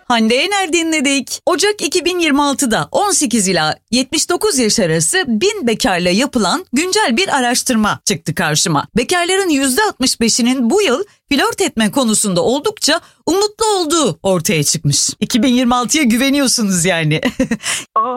Hande Yener dinledik. Ocak 2026'da 18 ila 79 yaş arası 1000 bekarla yapılan güncel bir araştırma çıktı karşıma. Bekarların %65'inin bu yıl flört etme konusunda oldukça umutlu olduğu ortaya çıkmış. 2026'ya güveniyorsunuz yani.